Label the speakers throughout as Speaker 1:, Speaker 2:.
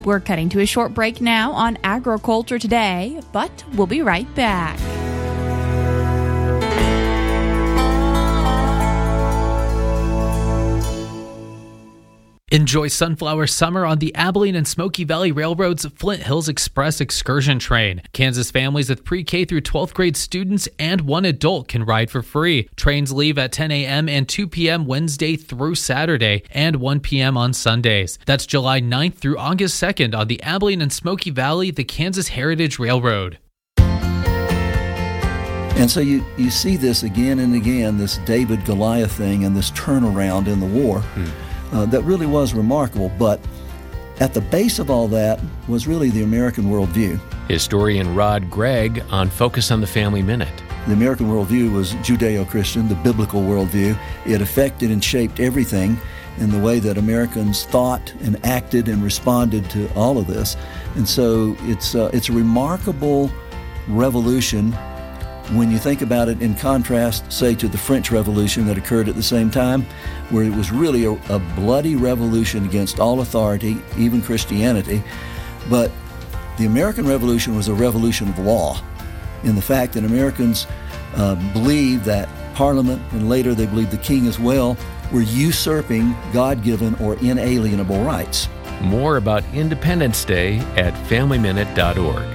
Speaker 1: We're cutting to a short break now on Agriculture Today, but we'll be right back.
Speaker 2: Enjoy Sunflower Summer on the Abilene and Smoky Valley Railroad's Flint Hills Express excursion train. Kansas families with pre-K through 12th grade students and one adult can ride for free. Trains leave at 10 a.m. and 2 p.m. Wednesday through Saturday and 1 p.m. on Sundays. That's July 9th through August 2nd on the Abilene and Smoky Valley, the Kansas Heritage Railroad.
Speaker 3: And so you see this again and again, this David-Goliath thing and this turnaround in the war. That really was remarkable, but at the base of all that was really the American worldview.
Speaker 4: Historian Rod Gregg on Focus on the Family Minute.
Speaker 3: The American worldview was Judeo-Christian, the biblical worldview. It affected and shaped everything in the way that Americans thought and acted and responded to all of this. And so it's a remarkable revolution when you think about it in contrast, say, to the French Revolution that occurred at the same time, where it was really a bloody revolution against all authority, even Christianity. But the American Revolution was a revolution of law, in the fact that Americans believed that Parliament, and later they believed the king as well, were usurping God-given or inalienable rights.
Speaker 4: More about Independence Day at FamilyMinute.org.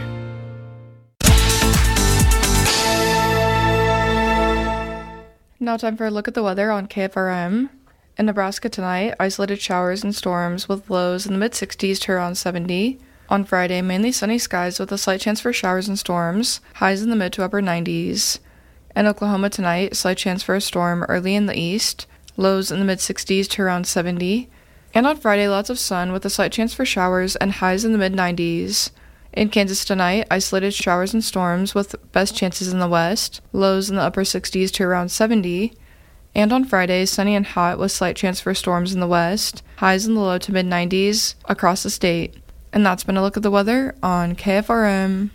Speaker 5: Now time for a look at the weather on KFRM. In Nebraska tonight, isolated showers and storms with lows in the mid-60s to around 70. On Friday, mainly sunny skies with a slight chance for showers and storms, highs in the mid to upper 90s. In Oklahoma tonight, slight chance for a storm early in the east, lows in the mid-60s to around 70. And on Friday, lots of sun with a slight chance for showers and highs in the mid-90s. In Kansas tonight, isolated showers and storms with best chances in the west, lows in the upper 60s to around 70. And on Friday, sunny and hot with slight chance for storms in the west, highs in the low to mid-90s across the state. And that's been a look at the weather on KFRM.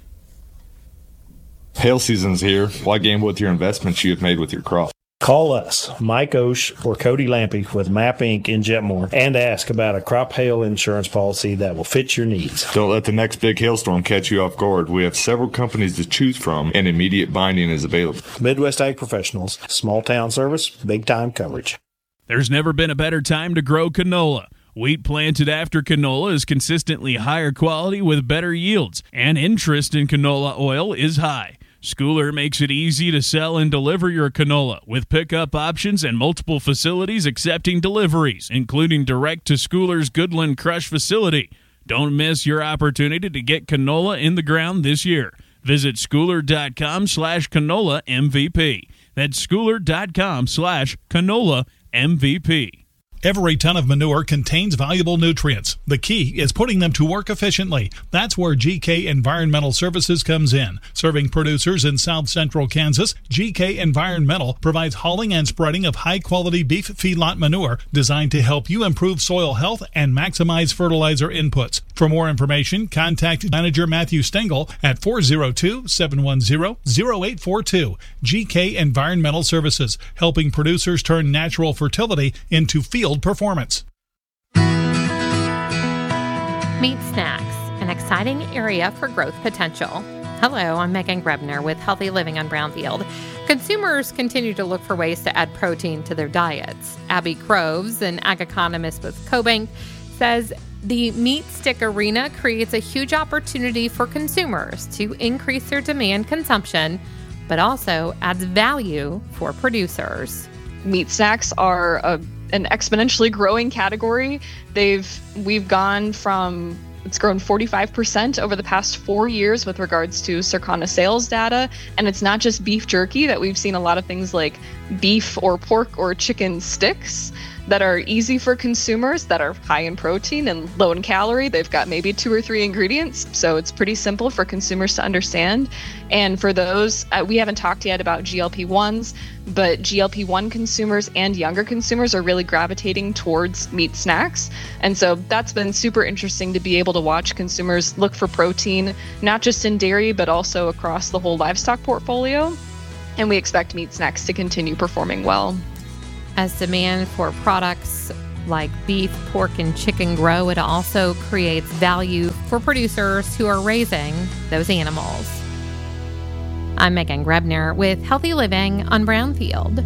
Speaker 6: Hail season's here. Why gamble with your investments you have made with your crop?
Speaker 7: Call us, Mike Osh or Cody Lampy with MAP Inc. in Jetmore, and ask about a crop hail insurance policy that will fit your needs.
Speaker 6: Don't let the next big hailstorm catch you off guard. We have several companies to choose from, and immediate binding is available.
Speaker 7: Midwest Ag Professionals, small town service, big time coverage.
Speaker 8: There's never been a better time to grow canola. Wheat planted after canola is consistently higher quality with better yields, and interest in canola oil is high. Schooler makes it easy to sell and deliver your canola with pickup options and multiple facilities accepting deliveries, including direct to Schooler's Goodland Crush facility. Don't miss your opportunity to get canola in the ground this year. Visit schooler.com/canola MVP. That's schooler.com/canola MVP.
Speaker 9: Every ton of manure contains valuable nutrients. The key is putting them to work efficiently. That's where GK Environmental Services comes in. Serving producers in South Central Kansas, GK Environmental provides hauling and spreading of high-quality beef feedlot manure designed to help you improve soil health and maximize fertilizer inputs. For more information, contact Manager Matthew Stengel at 402-710-0842. GK Environmental Services, helping producers turn natural fertility into field performance.
Speaker 10: Meat Snacks, an exciting area for growth potential. Hello, I'm Megan Grebner with Healthy Living on Brownfield. Consumers continue to look for ways to add protein to their diets. Abby Croves, an ag economist with CoBank, says the meat stick arena creates a huge opportunity for consumers to increase their demand consumption, but also adds value for producers.
Speaker 11: Meat snacks are an exponentially growing category. We've gone from, it's grown 45% over the past 4 years with regards to Circana sales data. And it's not just beef jerky that we've seen a lot of things like beef or pork or chicken sticks that are easy for consumers, that are high in protein and low in calorie. They've got maybe 2 or 3 ingredients, so it's pretty simple for consumers to understand. And for those, we haven't talked yet about GLP-1s, but GLP-1 consumers and younger consumers are really gravitating towards meat snacks. And so that's been super interesting to be able to watch consumers look for protein, not just in dairy, but also across the whole livestock portfolio. And we expect meat snacks to continue performing well.
Speaker 10: As demand for products like beef, pork, and chicken grow, it also creates value for producers who are raising those animals. I'm Megan Grebner with Healthy Living on Brownfield.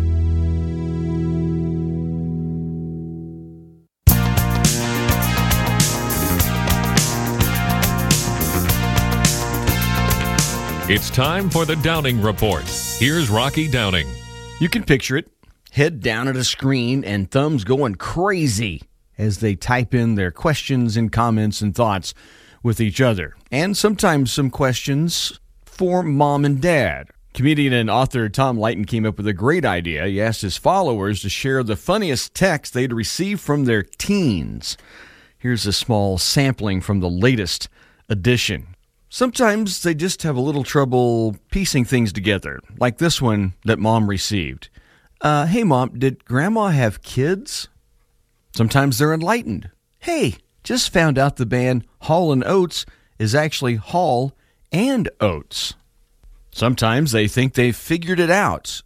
Speaker 12: It's time for the Downing Report. Here's Rocky Downing.
Speaker 13: You can picture it. Head down at a screen and thumbs going crazy as they type in their questions and comments and thoughts with each other. And sometimes some questions for mom and dad. Comedian and author Tom Leighton came up with a great idea. He asked his followers to share the funniest text they'd received from their teens. Here's a small sampling from the latest edition. Sometimes they just have a little trouble piecing things together, like this one that Mom received. Hey, Mom, did Grandma have kids? Sometimes they're enlightened. Hey, just found out the band Hall & Oates is actually Hall and Oates. Sometimes they think they've figured it out.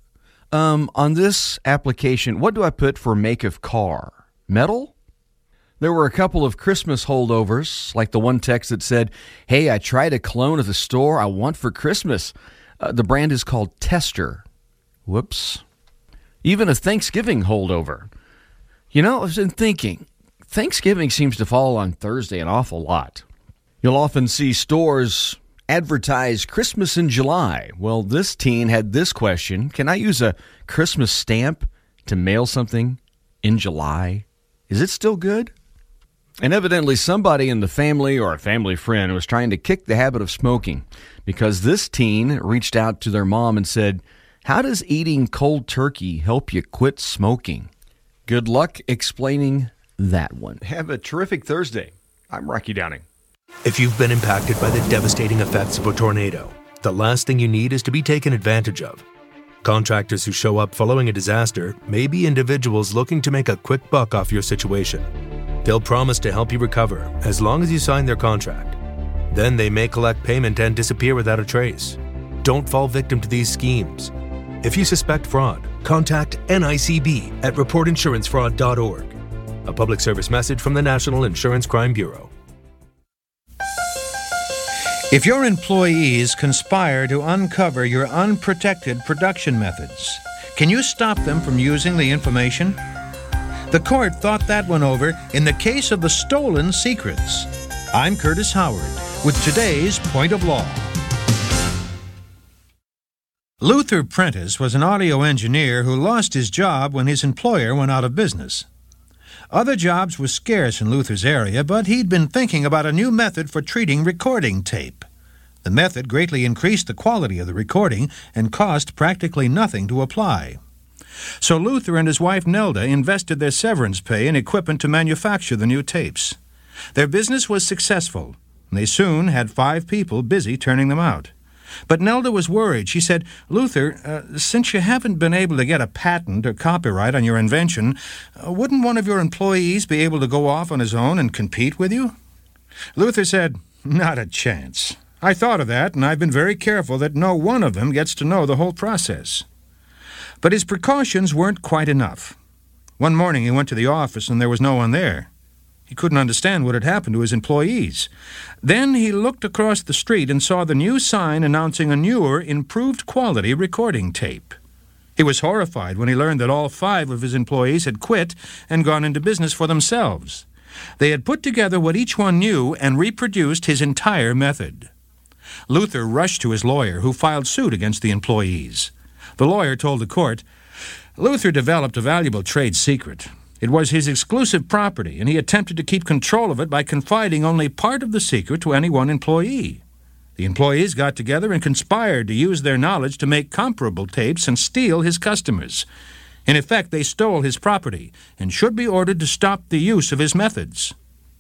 Speaker 13: On this application, what do I put for make of car? Metal? There were a couple of Christmas holdovers, like the one text that said, hey, I tried a cologne at the store I want for Christmas. The brand is called Tester. Whoops. Even a Thanksgiving holdover. You know, I've been thinking, Thanksgiving seems to fall on Thursday an awful lot. You'll often see stores advertise Christmas in July. Well, this teen had this question. Can I use a Christmas stamp to mail something in July? Is it still good? And evidently somebody in the family or a family friend was trying to kick the habit of smoking because this teen reached out to their mom and said, how does eating cold turkey help you quit smoking? Good luck explaining that one. Have a terrific Thursday. I'm Rocky Downing.
Speaker 14: If you've been impacted by the devastating effects of a tornado, the last thing you need is to be taken advantage of. Contractors who show up following a disaster may be individuals looking to make a quick buck off your situation. They'll promise to help you recover as long as you sign their contract. Then they may collect payment and disappear without a trace. Don't fall victim to these schemes. If you suspect fraud, contact NICB at reportinsurancefraud.org. A public service message from the National Insurance Crime Bureau.
Speaker 15: If your employees conspire to uncover your unprotected production methods, can you stop them from using the information? The court thought that one over in the case of the stolen secrets. I'm Curtis Howard with today's Point of Law. Luther Prentice was an audio engineer who lost his job when his employer went out of business. Other jobs were scarce in Luther's area, but he'd been thinking about a new method for treating recording tape. The method greatly increased the quality of the recording and cost practically nothing to apply. So Luther and his wife Nelda invested their severance pay in equipment to manufacture the new tapes. Their business was successful, and they soon had 5 people busy turning them out. But Nelda was worried. She said, Luther, since you haven't been able to get a patent or copyright on your invention, wouldn't one of your employees be able to go off on his own and compete with you? Luther said, not a chance. I thought of that, and I've been very careful that no one of them gets to know the whole process. But his precautions weren't quite enough. One morning he went to the office and there was no one there. He couldn't understand what had happened to his employees. Then he looked across the street and saw the new sign announcing a newer, improved quality recording tape. He was horrified when he learned that all 5 of his employees had quit and gone into business for themselves. They had put together what each one knew and reproduced his entire method. Luther rushed to his lawyer, who filed suit against the employees. The lawyer told the court, Luther developed a valuable trade secret. It was his exclusive property, and he attempted to keep control of it by confiding only part of the secret to any one employee. The employees got together and conspired to use their knowledge to make comparable tapes and steal his customers. In effect, they stole his property and should be ordered to stop the use of his methods.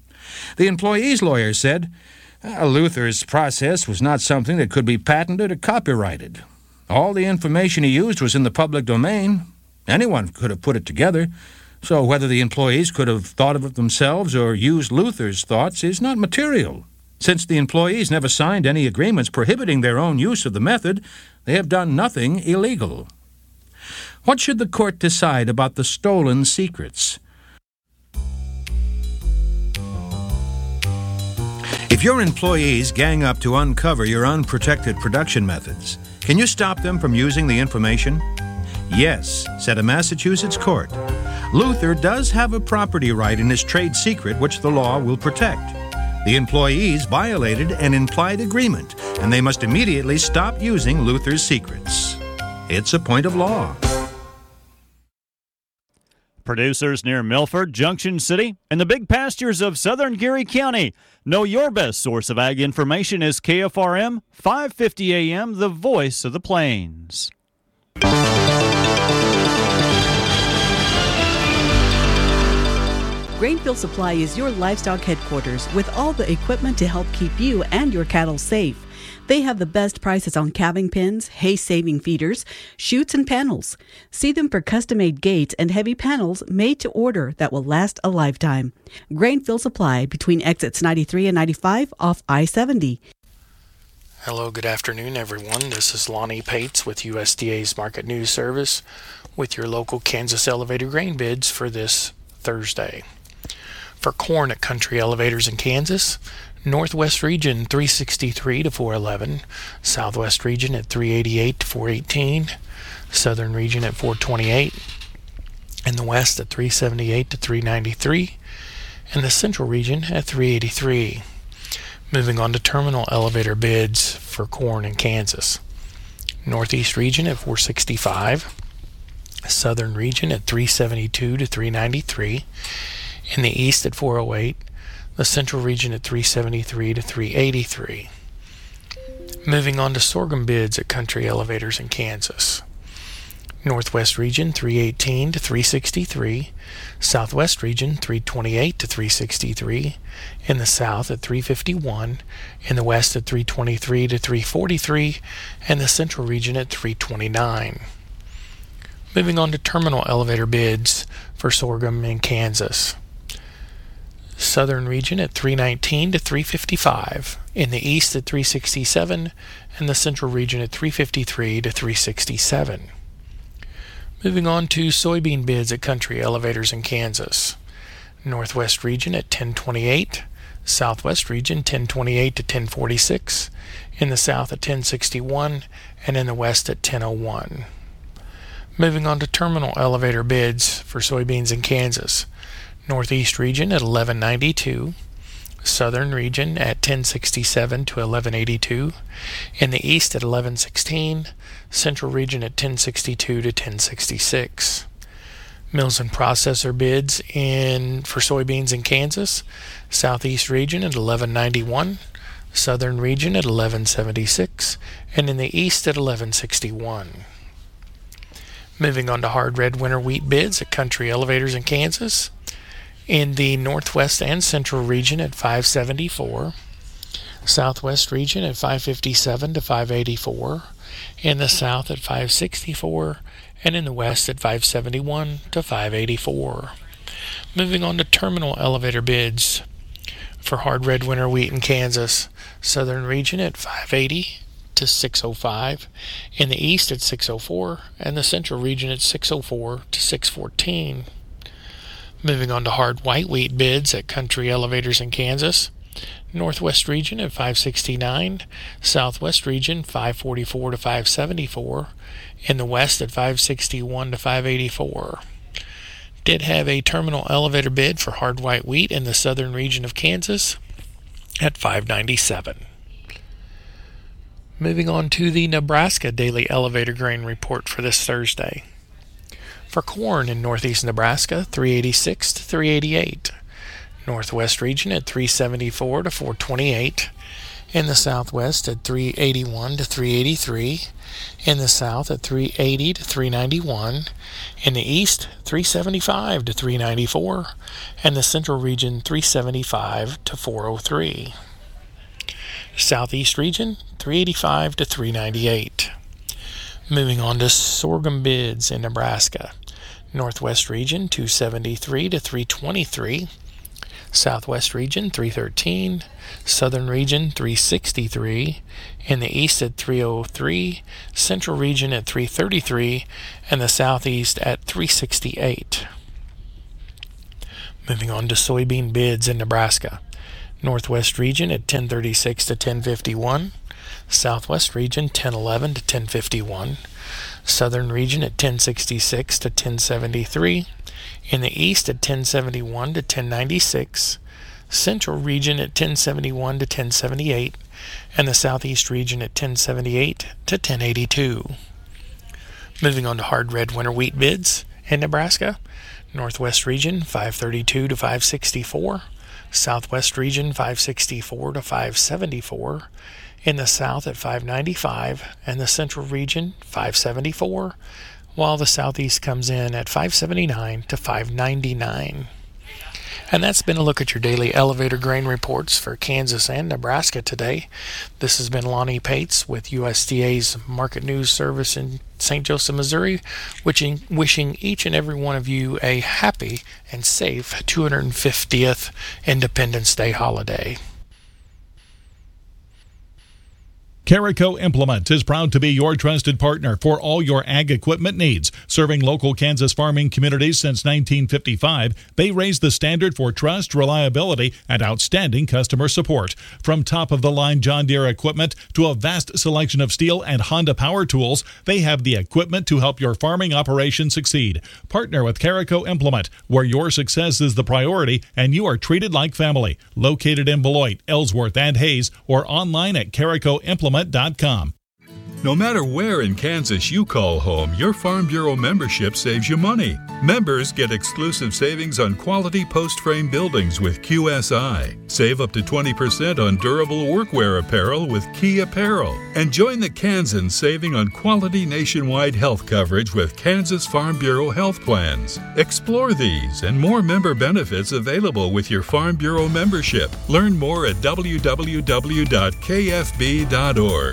Speaker 15: The employees' lawyer said, Luther's process was not something that could be patented or copyrighted. All the information he used was in the public domain. Anyone could have put it together. So whether the employees could have thought of it themselves or used Luther's thoughts is not material. Since the employees never signed any agreements prohibiting their own use of the method, they have done nothing illegal. What should the court decide about the stolen secrets? If your employees gang up to uncover your unprotected production methods, can you stop them from using the information? Yes, said a Massachusetts court. Luther does have a property right in his trade secret which the law will protect. The employees violated an implied agreement, and they must immediately stop using Luther's secrets. It's a point of law.
Speaker 16: Producers near Milford, Junction City, and the big pastures of southern Geary County know your best source of ag information is KFRM 550 AM, the voice of the plains.
Speaker 17: Grainfield Supply is your livestock headquarters with all the equipment to help keep you and your cattle safe. They have the best prices on calving pens, hay-saving feeders, chutes, and panels. See them for custom-made gates and heavy panels made to order that will last a lifetime. Grainfield Supply between exits 93 and 95 off I-70.
Speaker 18: Hello, good afternoon, everyone. This is Lonnie Pates with USDA's Market News Service with your local Kansas elevator grain bids for this Thursday. For corn at Country Elevators in Kansas, Northwest region 363 to 411, Southwest region at 388 to 418, Southern region at 428, and the West at 378 to 393, and the Central region at 383. Moving on to terminal elevator bids for corn in Kansas. Northeast region at 465, Southern region at 372 to 393, in the East at 408, the Central region at 373 to 383. Moving on to sorghum bids at Country Elevators in Kansas. Northwest region 318 to 363, Southwest region 328 to 363, in the South at 351, in the West at 323 to 343, and the Central region at 329. Moving on to terminal elevator bids for sorghum in Kansas. Southern region at 319 to 355, in the East at 367, and the Central region at 353 to 367. Moving on to soybean bids at Country Elevators in Kansas. Northwest region at 1028, Southwest region 1028 to 1046, in the South at 1061, and in the West at 1001. Moving on to terminal elevator bids for soybeans in Kansas. Northeast region at 1192, Southern region at 1067 to 1182, in the East at 1116, Central region at 1062 to 1066. Mills and processor bids for soybeans in Kansas. Southeast region at 1191, Southern region at 1176, and in the East at 1161. Moving on to hard red winter wheat bids at Country Elevators in Kansas. In the Northwest and Central region at 574, Southwest region at 557 to 584, in the South at 564, and in the West at 571 to 584. Moving on to terminal elevator bids for hard red winter wheat in Kansas. Southern region at 580 to 605, in the East at 604, and the Central region at 604 to 614. Moving on to hard white wheat bids at Country Elevators in Kansas. Northwest region at 569, Southwest region 544 to 574, in the West at 561 to 584. Did have a terminal elevator bid for hard white wheat in the Southern region of Kansas at 597. Moving on to the Nebraska Daily Elevator Grain Report for this Thursday. For corn in northeast Nebraska, 386 to 388. Northwest region at 374 to 428. In the Southwest at 381 to 383. In the South at 380 to 391. In the East, 375 to 394. And the Central region, 375 to 403. Southeast region, 385 to 398. Moving on to sorghum bids in Nebraska. Northwest region 273 to 323, Southwest region 313, Southern region 363, in the East at 303, Central region at 333, and the Southeast at 368. Moving on to soybean bids in Nebraska. Northwest region at 1036 to 1051, Southwest region 1011 to 1051, Southern region at 1066 to 1073, in the East at 1071 to 1096, Central region at 1071 to 1078, and the Southeast region at 1078 to 1082. Moving on to hard red winter wheat bids in Nebraska, Northwest region 532 to 564, Southwest region 564 to 574, in the South at 595, and the Central region 574, while the Southeast comes in at 579 to 599. And that's been a look at your daily elevator grain reports for Kansas and Nebraska today. This has been Lonnie Pates with USDA's Market News Service in St. Joseph, Missouri, wishing each and every one of you a happy and safe 250th Independence Day holiday.
Speaker 9: Carico Implement is proud to be your trusted partner for all your ag equipment needs. Serving local Kansas farming communities since 1955, they raised the standard for trust, reliability, and outstanding customer support. From top-of-the-line John Deere equipment to a vast selection of Steel and Honda power tools, they have the equipment to help your farming operation succeed. Partner with Carico Implement, where your success is the priority and you are treated like family. Located in Beloit, Ellsworth, and Hayes, or online at caricoimplement.com.
Speaker 19: No matter where in Kansas you call home, your Farm Bureau membership saves you money. Members get exclusive savings on quality post-frame buildings with QSI. Save up to 20% on durable workwear apparel with Key Apparel. And join the Kansans saving on quality nationwide health coverage with Kansas Farm Bureau health plans. Explore these and more member benefits available with your Farm Bureau membership. Learn more at www.kfb.org.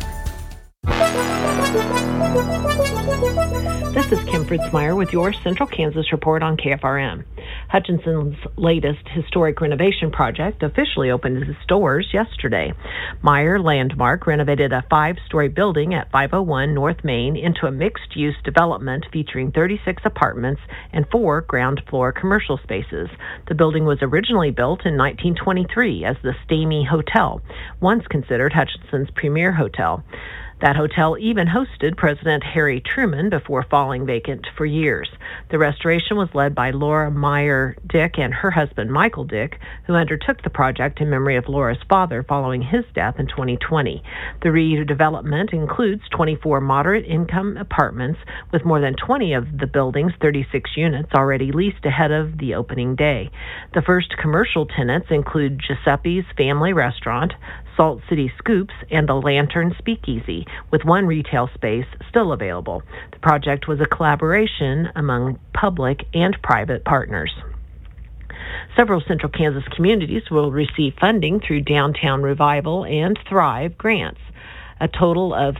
Speaker 20: This is Kim Fritzmeyer with your Central Kansas report on KFRM. Hutchinson's latest historic renovation project officially opened its doors yesterday. Meyer Landmark renovated a 5-story building at 501 North Main into a mixed-use development featuring 36 apartments and 4 ground-floor commercial spaces. The building was originally built in 1923 as the Stamy Hotel, once considered Hutchinson's premier hotel. That hotel even hosted President Harry Truman before falling vacant for years. The restoration was led by Laura Meyer Dick and her husband Michael Dick, who undertook the project in memory of Laura's father following his death in 2020. The redevelopment includes 24 moderate-income apartments, with more than 20 of the building's 36 units already leased ahead of the opening day. The first commercial tenants include Giuseppe's Family Restaurant, Salt City Scoops, and the Lantern Speakeasy, with one retail space still available. The project was a collaboration among public and private partners. Several Central Kansas communities will receive funding through Downtown Revival and Thrive grants. A total of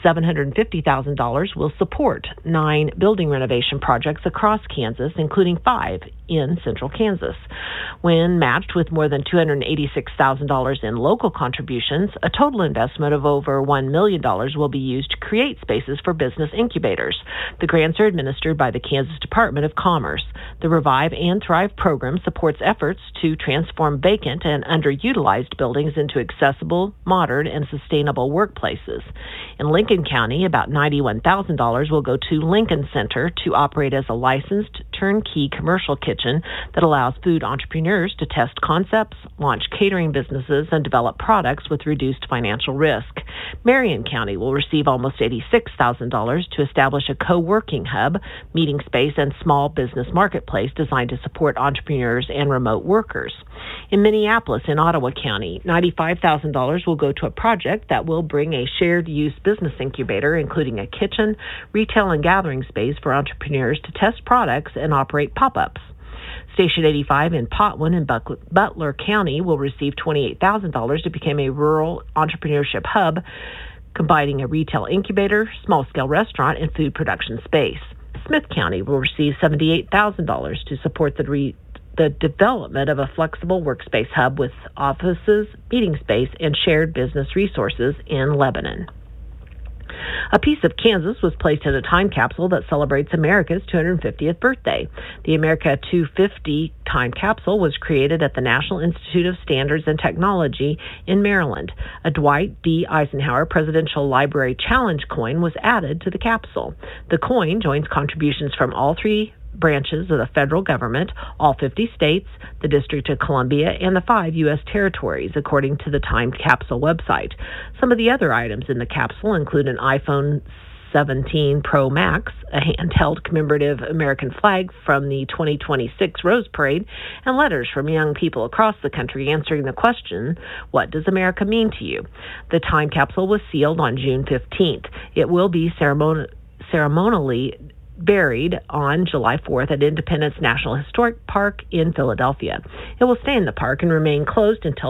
Speaker 20: $750,000 will support 9 building renovation projects across Kansas, including 5 in Central Kansas. When matched with more than $286,000 in local contributions, a total investment of over $1 million will be used to create spaces for business incubators. The grants are administered by the Kansas Department of Commerce. The Revive and Thrive program supports efforts to transform vacant and underutilized buildings into accessible, modern, and sustainable workplaces. In Lincoln County, about $91,000 will go to Lincoln Center to operate as a licensed turnkey commercial kitchen that allows food entrepreneurs to test concepts, launch catering businesses, and develop products with reduced financial risk. Marion County will receive almost $86,000 to establish a co-working hub, meeting space, and small business marketplace designed to support entrepreneurs and remote workers. In Minneapolis and Ottawa County, $95,000 will go to a project that will bring a shared-use business incubator, including a kitchen, retail, and gathering space for entrepreneurs to test products and operate pop-ups. Station 85 in Potwin and Butler County will receive $28,000 to become a rural entrepreneurship hub, combining a retail incubator, small-scale restaurant, and food production space. Smith County will receive $78,000 to support the development of a flexible workspace hub with offices, meeting space, and shared business resources in Lebanon. A piece of Kansas was placed in a time capsule that celebrates America's 250th birthday. The America 250 time capsule was created at the National Institute of Standards and Technology in Maryland. A Dwight D. Eisenhower Presidential Library Challenge coin was added to the capsule. The coin joins contributions from all three branches of the federal government, all 50 states, the District of Columbia, and the 5 U.S. territories, according to the Time Capsule website. Some of the other items in the capsule include an iPhone 17 Pro Max, a handheld commemorative American flag from the 2026 Rose Parade, and letters from young people across the country answering the question, what does America mean to you? The time capsule was sealed on June 15th. It will be ceremonially buried on July 4th at Independence National Historic Park in Philadelphia. It will stay in the park and remain closed until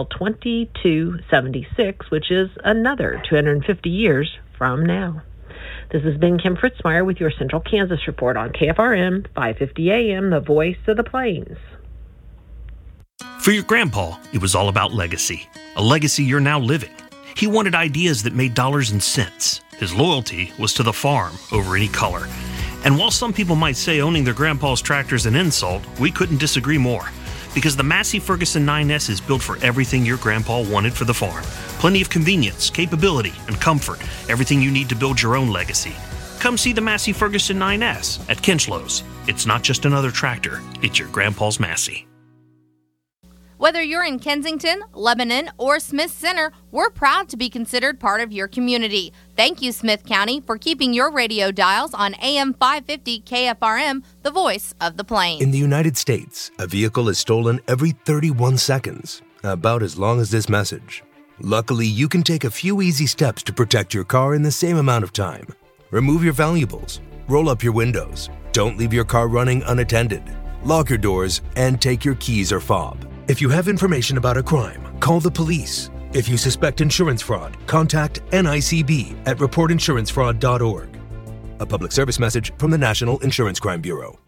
Speaker 20: 2276, which is another 250 years from now. This has been Kim Fritzmeyer with your Central Kansas Report on KFRM 550 AM, the voice of the plains.
Speaker 21: For your grandpa, it was all about legacy, a legacy you're now living. He wanted ideas that made dollars and cents. His loyalty was to the farm over any color. And while some people might say owning their grandpa's tractor is an insult, we couldn't disagree more. Because the Massey Ferguson 9S is built for everything your grandpa wanted for the farm. Plenty of convenience, capability, and comfort. Everything you need to build your own legacy. Come see the Massey Ferguson 9S at Kinchlows. It's not just another tractor, it's your grandpa's Massey.
Speaker 22: Whether you're in Kensington, Lebanon, or Smith Center, we're proud to be considered part of your community. Thank you, Smith County, for keeping your radio dials on AM 550 KFRM, the voice of the plains.
Speaker 14: In the United States, a vehicle is stolen every 31 seconds, about as long as this message. Luckily, you can take a few easy steps to protect your car in the same amount of time. Remove your valuables, roll up your windows, don't leave your car running unattended, lock your doors, and take your keys or fob. If you have information about a crime, call the police. If you suspect insurance fraud, contact NICB at reportinsurancefraud.org. A public service message from the National Insurance Crime Bureau.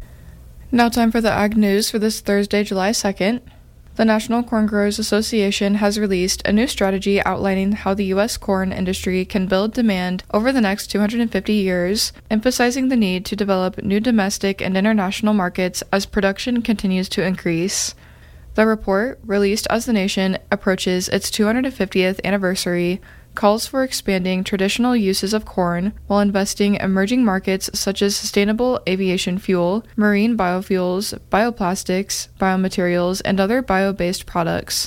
Speaker 5: Now time for the Ag News for this Thursday, July 2nd. The National Corn Growers Association has released a new strategy outlining how the U.S. corn industry can build demand over the next 250 years, emphasizing the need to develop new domestic and international markets as production continues to increase. The report, released as the nation approaches its 250th anniversary, calls for expanding traditional uses of corn while investing in emerging markets such as sustainable aviation fuel, marine biofuels, bioplastics, biomaterials, and other bio-based products.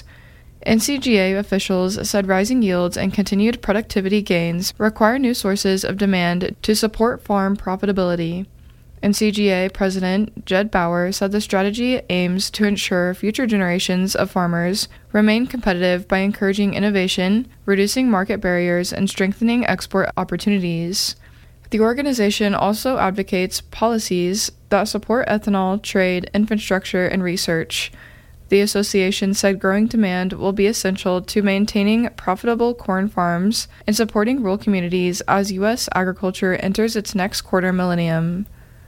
Speaker 5: NCGA officials said rising yields and continued productivity gains require new sources of demand to support farm profitability. NCGA President Jed Bauer said the strategy aims to ensure future generations of farmers remain competitive by encouraging innovation, reducing market barriers, and strengthening export opportunities. The organization also advocates policies that support ethanol, trade, infrastructure, and research. The association said growing demand will be essential to maintaining profitable corn farms and supporting rural communities as U.S. agriculture enters its next quarter millennium.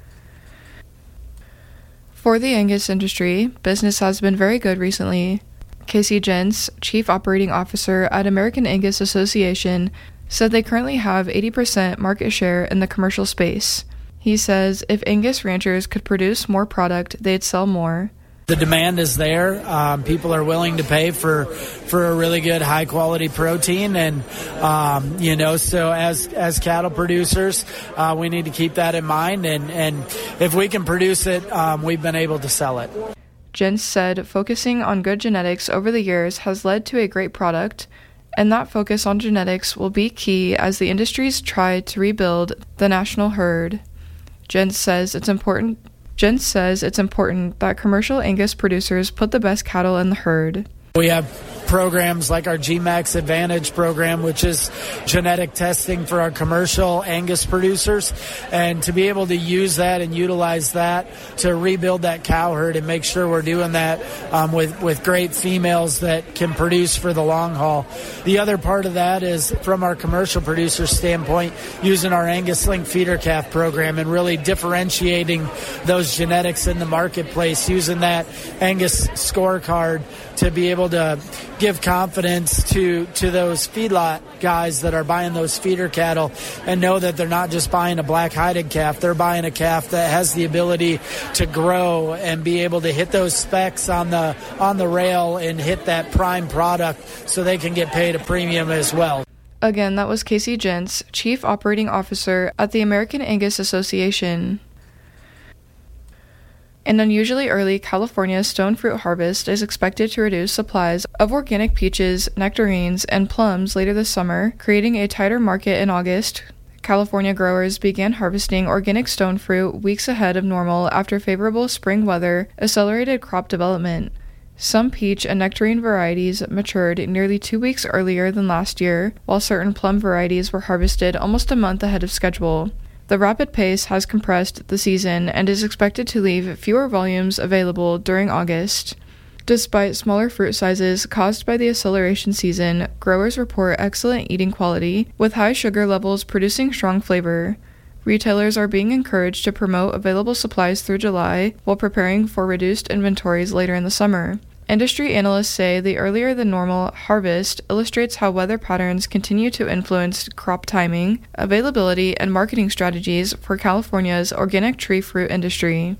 Speaker 5: For the Angus industry, business has been very good recently. Casey Jentz, Chief Operating Officer at American Angus Association, said they currently have 80% market share in the commercial space. He says if Angus ranchers could produce more product, they'd sell more.
Speaker 23: The demand is there. People are willing to pay for a really good high quality protein, and so as cattle producers, we need to keep that in mind. And if we can produce it, we've been able to sell it.
Speaker 5: Jentz said focusing on good genetics over the years has led to a great product, and that focus on genetics will be key as the industries try to rebuild the national herd. Jentz says it's important that commercial Angus producers put the best cattle in the herd.
Speaker 23: We have programs like our GMAX Advantage program, which is genetic testing for our commercial Angus producers, and to be able to use that and utilize that to rebuild that cow herd and make sure we're doing that with great females that can produce for the long haul. The other part of that is from our commercial producer standpoint, using our Angus Link feeder calf program and really differentiating those genetics in the marketplace, using that Angus scorecard to be able to give confidence to those feedlot guys that are buying those feeder cattle and know that they're not just buying a black-hided calf. They're buying a calf that has the ability to grow and be able to hit those specs on the rail and hit that prime product so they can get paid a premium as well.
Speaker 5: Again, that was Casey Gentz, Chief Operating Officer at the American Angus Association. An unusually early California stone fruit harvest is expected to reduce supplies of organic peaches, nectarines, and plums later this summer, creating a tighter market in August. California growers began harvesting organic stone fruit weeks ahead of normal after favorable spring weather accelerated crop development. Some peach and nectarine varieties matured nearly 2 weeks earlier than last year, while certain plum varieties were harvested almost a month ahead of schedule. The rapid pace has compressed the season and is expected to leave fewer volumes available during August. Despite smaller fruit sizes caused by the acceleration season, growers report excellent eating quality, with high sugar levels producing strong flavor. Retailers are being encouraged to promote available supplies through July while preparing for reduced inventories later in the summer. Industry analysts say the earlier than normal harvest illustrates how weather patterns continue to influence crop timing, availability, and marketing strategies for California's organic tree fruit industry.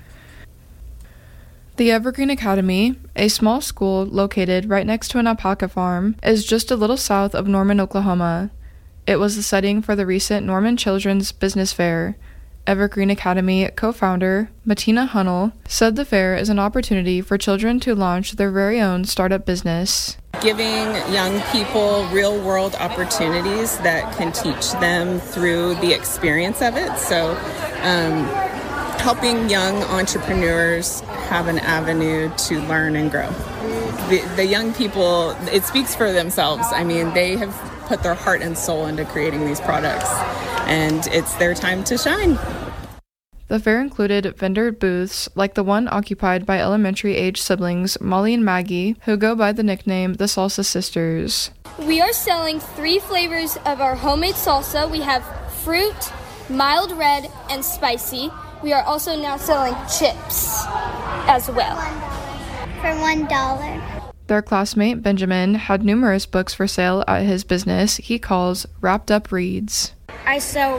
Speaker 5: The Evergreen Academy, a small school located right next to an alpaca farm, is just a little south of Norman, Oklahoma. It was the setting for the recent Norman Children's Business Fair. Evergreen Academy co-founder Matina Hunnell said the fair is an opportunity for children to launch their very own startup business.
Speaker 1: Giving young people real-world opportunities that can teach them through the experience of it. So helping young entrepreneurs have an avenue to learn and grow. The young people, it speaks for themselves. I mean, they have put their heart and soul into creating these products, and it's their time to shine.
Speaker 5: The fair included vendor booths like the one occupied by elementary-age siblings Molly and Maggie, who go by the nickname the Salsa Sisters.
Speaker 2: We are selling 3 flavors of our homemade salsa. We have fruit, mild red, and spicy. We are also now selling chips as well.
Speaker 3: For $1.
Speaker 5: Their classmate Benjamin had numerous books for sale at his business he calls Wrapped Up Reads.
Speaker 3: I sell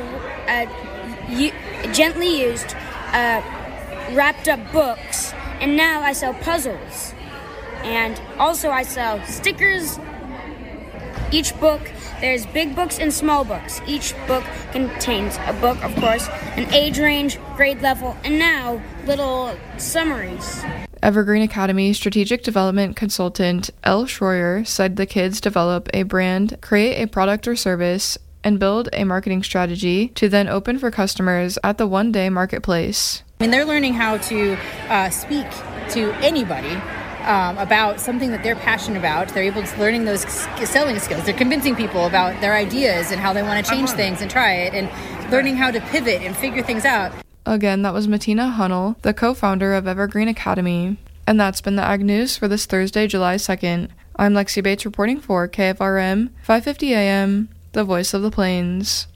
Speaker 3: gently used wrapped up books, and now I sell puzzles. And also I sell stickers. Each book, there's big books and small books. Each book contains a book, of course, an age range, grade level, and now little summaries.
Speaker 5: Evergreen Academy strategic development consultant Elle Schroyer said the kids develop a brand, create a product or service, and build a marketing strategy to then open for customers at the one-day marketplace.
Speaker 24: I mean, they're learning how to speak to anybody about something that they're passionate about. They're learning those selling skills. They're convincing people about their ideas and how they want to change things and try it, and learning how to pivot and figure things out.
Speaker 5: Again, that was Matina Hunnell, the co-founder of Evergreen Academy. And that's been the Ag News for this Thursday, July 2nd. I'm Lexi Bates reporting for KFRM 550 AM, the voice of the plains.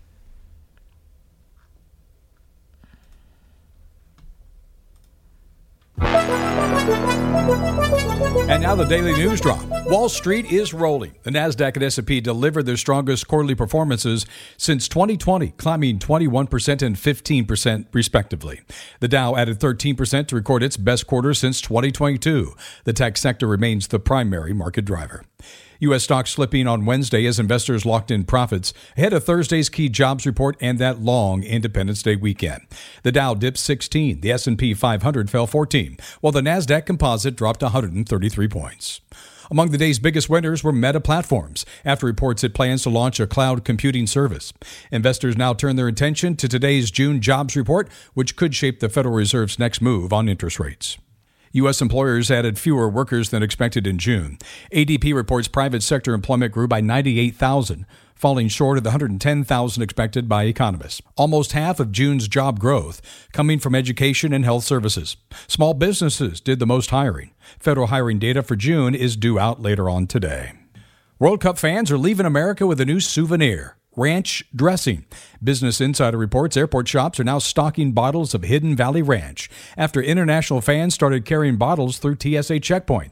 Speaker 25: And now the Daily News Drop. Wall Street is rolling. The NASDAQ and S&P delivered their strongest quarterly performances since 2020, climbing 21% and 15% respectively. The Dow added 13% to record its best quarter since 2022. The tech sector remains the primary market driver. U.S. stocks slipping on Wednesday as investors locked in profits ahead of Thursday's key jobs report and that long Independence Day weekend. The Dow dipped 16, the S&P 500 fell 14, while the NASDAQ composite dropped 133 points. Among the day's biggest winners were Meta Platforms, after reports it plans to launch a cloud computing service. Investors now turn their attention to today's June jobs report, which could shape the Federal Reserve's next move on interest rates. U.S. employers added fewer workers than expected in June. ADP reports private sector employment grew by 98,000, falling short of the 110,000 expected by economists. Almost half of June's job growth coming from education and health services. Small businesses did the most hiring. Federal hiring data for June is due out later on today. World Cup fans are leaving America with a new souvenir. Ranch dressing. Business Insider reports airport shops are now stocking bottles of Hidden Valley Ranch after international fans started carrying bottles through TSA checkpoints.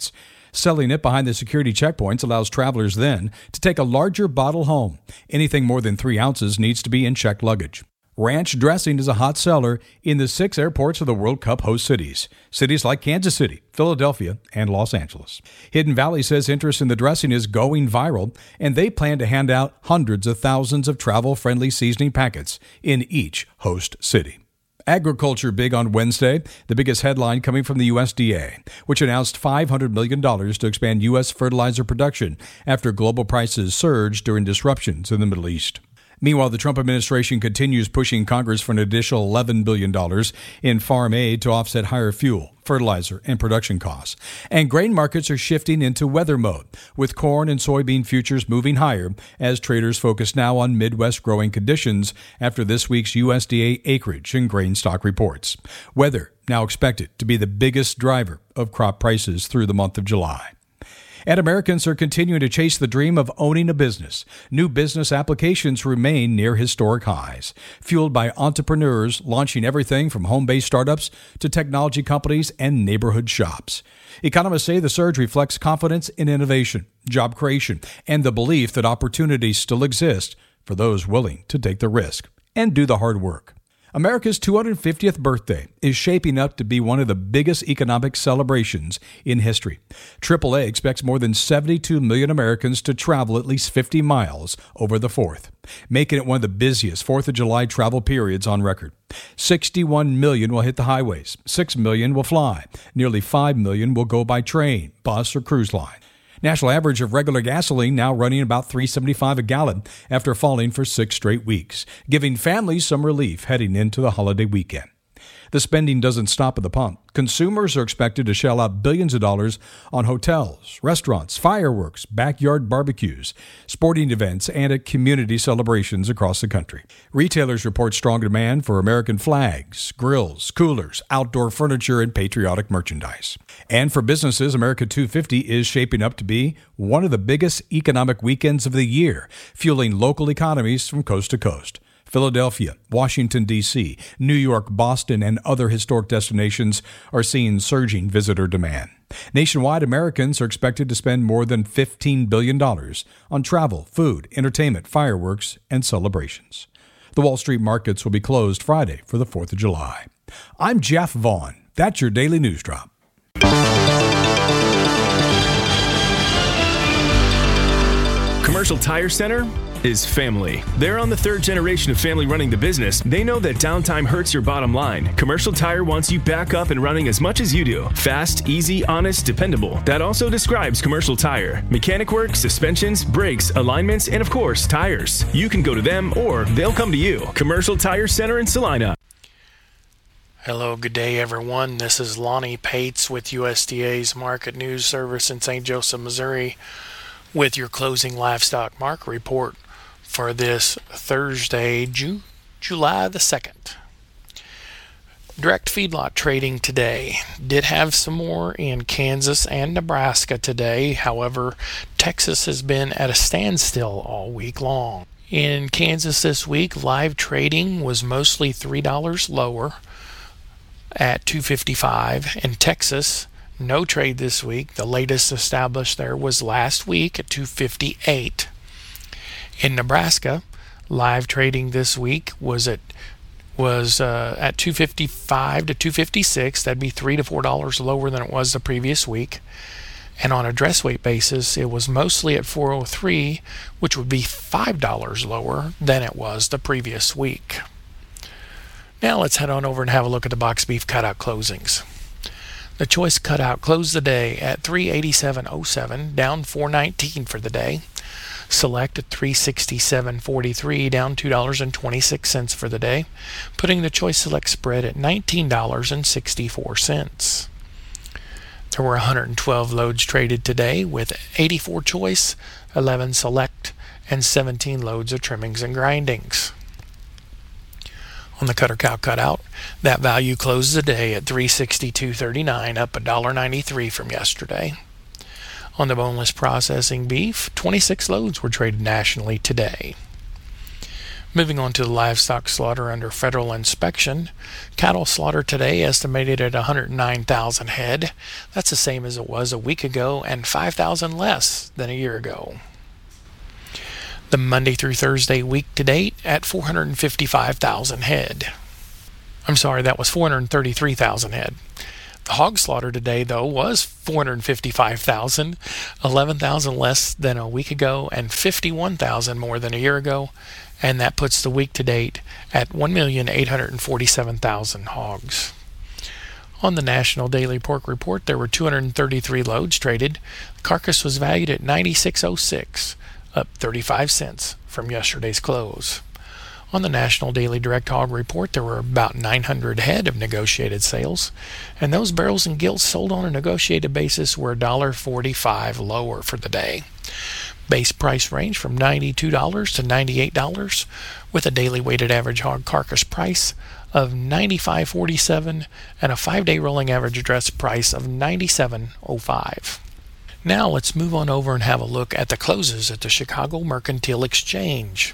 Speaker 25: Selling it behind the security checkpoints allows travelers then to take a larger bottle home. Anything more than 3 ounces needs to be in checked luggage. Ranch dressing is a hot seller in the 6 airports of the World Cup host cities. Cities like Kansas City, Philadelphia, and Los Angeles. Hidden Valley says interest in the dressing is going viral, and they plan to hand out hundreds of thousands of travel-friendly seasoning packets in each host city. Agriculture big on Wednesday, the biggest headline coming from the USDA, which announced $500 million to expand U.S. fertilizer production after global prices surged during disruptions in the Middle East. Meanwhile, the Trump administration continues pushing Congress for an additional $11 billion in farm aid to offset higher fuel, fertilizer, and production costs. And grain markets are shifting into weather mode, with corn and soybean futures moving higher as traders focus now on Midwest growing conditions after this week's USDA acreage and grain stock reports. Weather now expected to be the biggest driver of crop prices through the month of July. And Americans are continuing to chase the dream of owning a business. New business applications remain near historic highs, fueled by entrepreneurs launching everything from home-based startups to technology companies and neighborhood shops. Economists say the surge reflects confidence in innovation, job creation, and the belief that opportunities still exist for those willing to take the risk and do the hard work. America's 250th birthday is shaping up to be one of the biggest economic celebrations in history. AAA expects more than 72 million Americans to travel at least 50 miles over the 4th, making it one of the busiest 4th of July travel periods on record. 61 million will hit the highways, 6 million will fly, nearly 5 million will go by train, bus, or cruise line. National average of regular gasoline now running about $3.75 a gallon after falling for 6 straight weeks, giving families some relief heading into the holiday weekend. The spending doesn't stop at the pump. Consumers are expected to shell out billions of dollars on hotels, restaurants, fireworks, backyard barbecues, sporting events, and at community celebrations across the country. Retailers report strong demand for American flags, grills, coolers, outdoor furniture, and patriotic merchandise. And for businesses, America 250 is shaping up to be one of the biggest economic weekends of the year, fueling local economies from coast to coast. Philadelphia, Washington, D.C., New York, Boston, and other historic destinations are seeing surging visitor demand. Nationwide, Americans are expected to spend more than $15 billion on travel, food, entertainment, fireworks, and celebrations. The Wall Street markets will be closed Friday for the 4th of July. I'm Jeff Vaughn. That's your Daily News Drop.
Speaker 4: Commercial Tire Center is family. They're on the 3rd generation of family running the business. They know that downtime hurts your bottom line. Commercial Tire wants you back up and running as much as you do. Fast, easy, honest, dependable. That also describes Commercial Tire. Mechanic work, suspensions, brakes, alignments, and of course, tires. You can go to them or they'll come to you. Commercial Tire Center in Salina.
Speaker 18: Hello, good day everyone. This is Lonnie Pates with USDA's Market News Service in St. Joseph, Missouri, with your closing livestock market report for this Thursday, July the 2nd. Direct feedlot trading today did have some more in Kansas and Nebraska today. However, Texas has been at a standstill all week long. In Kansas this week, live trading was mostly $3 lower at $2.55. In Texas, no trade this week. The latest established there was last week at $2.58. In Nebraska, live trading this week was at $2.55 to $2.56. That'd be $3 to $4 lower than it was the previous week. And on a dress weight basis, it was mostly at $4.03, which would be $5 lower than it was the previous week. Now let's head on over and have a look at the box beef cutout closings. The choice cutout closed the day at $387.07, down $4.19 for the day. Select at $367.43, down $2.26 for the day, putting the choice select spread at $19.64. There were 112 loads traded today, with 84 choice, 11 select, and 17 loads of trimmings and grindings. On the cutter cow cutout, that value closed the day at $362.39, up $1.93 from yesterday. On the boneless processing beef, 26 loads were traded nationally today. Moving on to the livestock slaughter under federal inspection. Cattle slaughter today estimated at 109,000 head. That's the same as it was a week ago and 5,000 less than a year ago. The Monday through Thursday week to date at 455,000 head. I'm sorry, that was 433,000 head. The hog slaughter today, though, was 455,000, 11,000 less than a week ago and 51,000 more than a year ago. And that puts the week to date at 1,847,000 hogs. On the National Daily Pork Report, there were 233 loads traded. The carcass was valued at $96.06, up 35 cents from yesterday's close. On the National Daily Direct Hog Report, there were about 900 head of negotiated sales, and those barrels and gilts sold on a negotiated basis were $1.45 lower for the day. Base price range from $92 to $98, with a daily weighted average hog carcass price of $95.47 and a 5-day rolling average address price of $97.05. Now let's move on over and have a look at the closes at the Chicago Mercantile Exchange.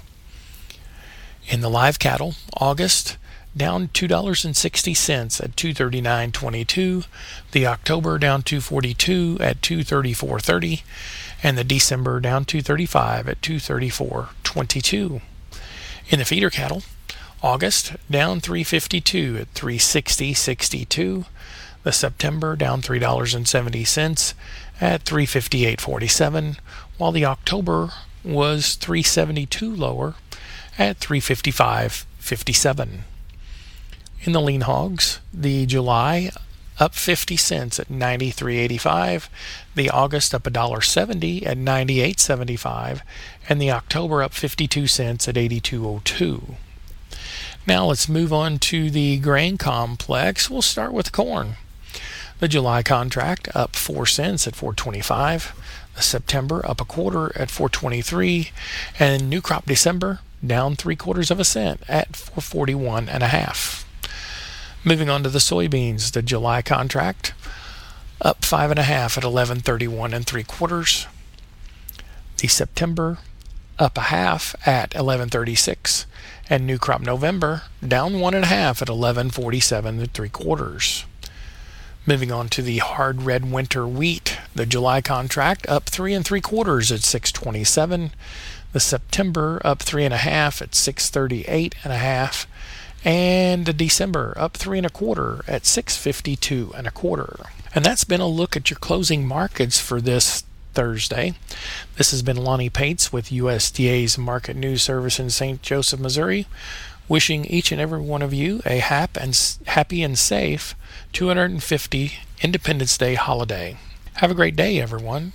Speaker 18: In the live cattle, August down $2.60 at $239.22, the October down $2.42 at $234.30, and the December down $2.35 at $234.22. In the feeder cattle, August down $3.52 at $360.62, the September down $3.70 at $358.47, while the October was $3.72 lower at $355.57. In the lean hogs, the July up 50 cents at $93.85, the August up $1.70 at $98.75, and the October up 52 cents at $82.02. Now let's move on to the grain complex. We'll start with corn. The July contract up 4 cents at $4.25, the September up a quarter at $4.23, and new crop December down 3/4 cent at $4.41.5. Moving on to the soybeans, the July contract up 5.5 at $11.31 3/4. The September up 1/2 at $11.36, and new crop November down 1.5 at $11.47 3/4. Moving on to the hard red winter wheat, the July contract up 3 3/4 at $6.27. The September up 3.5 at $6.38.5, and the December up 3 1/4 at $6.52 1/4. And that's been a look at your closing markets for this Thursday. This has been Lonnie Pates with USDA's Market News Service in St. Joseph, Missouri, wishing each and every one of you a happy and safe 250 Independence Day holiday. Have a great day, everyone.